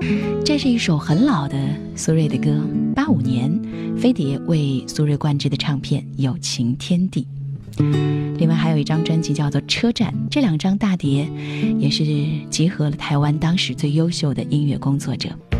这是一首很老的苏芮的歌，85年飞碟为苏芮灌制的唱片《友情天地》。另外还有一张专辑叫做《车站》，这两张大碟也是集合了台湾当时最优秀的音乐工作者。